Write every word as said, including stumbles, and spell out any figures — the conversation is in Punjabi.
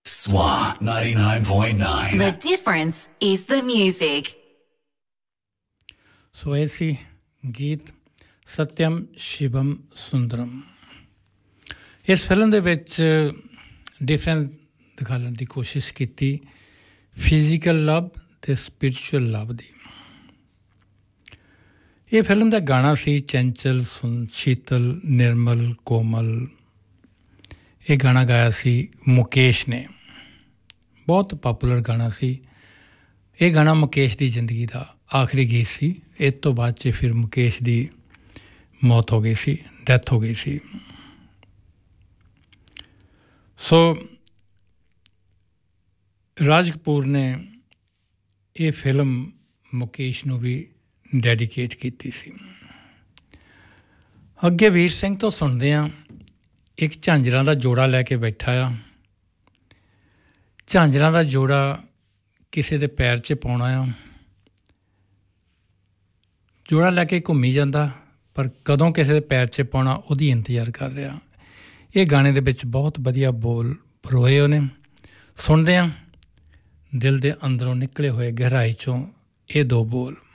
S W A ninety-nine point nine. The difference is the music. ਸੋ ਇਹ ਸੀ ਗੀਤ ਸਤਿਅਮ ਸ਼ਿਵਮ ਸੁੰਦਰਮ। ਇਸ ਫਿਲਮ ਦੇ ਵਿੱਚ ਡਿਫਰੈਂਸ ਦਿਖਾਉਣ ਦੀ ਕੋਸ਼ਿਸ਼ ਕੀਤੀ ਫਿਜ਼ੀਕਲ ਲਵ ਅਤੇ ਸਪਿਰਿਚੁਅਲ ਲਵ ਦੀ। ਇਹ ਫਿਲਮ ਦਾ ਗਾਣਾ ਸੀ ਚੰਚਲ ਸੁਨ ਸ਼ੀਤਲ ਨਿਰਮਲ ਕੋਮਲ। ਇਹ ਗਾਣਾ ਗਾਇਆ ਸੀ ਮੁਕੇਸ਼ ਨੇ, ਬਹੁਤ ਪਾਪੂਲਰ ਗਾਣਾ ਸੀ। ਇਹ ਗਾਣਾ ਮੁਕੇਸ਼ ਦੀ ਜ਼ਿੰਦਗੀ ਦਾ ਆਖਰੀ ਗੀਤ ਸੀ। ਇਸ ਤੋਂ ਬਾਅਦ 'ਚ ਫਿਰ ਮੁਕੇਸ਼ ਦੀ ਮੌਤ ਹੋ ਗਈ ਸੀ, ਡੈਥ ਹੋ ਗਈ ਸੀ। ਸੋ ਰਾਜ ਕਪੂਰ ਨੇ ਇਹ ਫਿਲਮ ਮੁਕੇਸ਼ ਨੂੰ ਵੀ ਡੈਡੀਕੇਟ ਕੀਤੀ ਸੀ। ਅੱਗੇ ਵੀਰ ਸਿੰਘ ਤੋਂ ਸੁਣਦੇ ਹਾਂ। ਇੱਕ ਝਾਂਜਰਾਂ ਦਾ ਜੋੜਾ ਲੈ ਕੇ ਬੈਠਾ ਆ। ਝਾਂਜਰਾਂ ਦਾ ਜੋੜਾ ਕਿਸੇ ਦੇ ਪੈਰ 'ਚ ਪਾਉਣਾ ਆ। ਜੋੜਾ ਲੈ ਕੇ ਘੁੰਮੀ ਜਾਂਦਾ, ਪਰ ਕਦੋਂ ਕਿਸੇ ਦੇ ਪੈਰ 'ਚ ਪਾਉਣਾ ਉਹਦੀ ਇੰਤਜ਼ਾਰ ਕਰ ਰਿਹਾ। ਇਹ ਗਾਣੇ ਦੇ ਵਿੱਚ ਬਹੁਤ ਵਧੀਆ ਬੋਲ ਪਰੋਏ ਉਹਨੇ। ਸੁਣਦੇ ਹਾਂ ਦਿਲ ਦੇ ਅੰਦਰੋਂ ਨਿਕਲੇ ਹੋਏ ਗਹਿਰਾਈ 'ਚੋਂ ਇਹ ਦੋ ਬੋਲ।